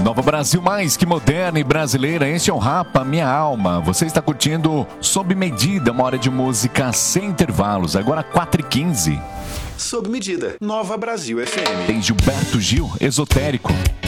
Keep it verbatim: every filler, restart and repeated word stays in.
Nova Brasil, mais que moderna e brasileira. Este é o Rapa Minha Alma. Você está curtindo Sob Medida, uma hora de música sem intervalos. Agora quatro e quinze. Sob Medida, Nova Brasil F M. Tem Gilberto Gil, Esotérico.